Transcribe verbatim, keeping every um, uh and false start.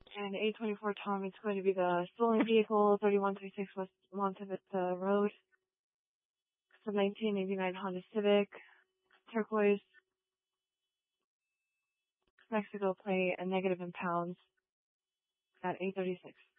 And eight twenty-four Tom, it's going to be the stolen vehicle, thirty-one thirty-six West Monte Vista Road. It's a nineteen eighty-nine Honda Civic, turquoise, Mexico plate, and negative in pounds at eight thirty-six.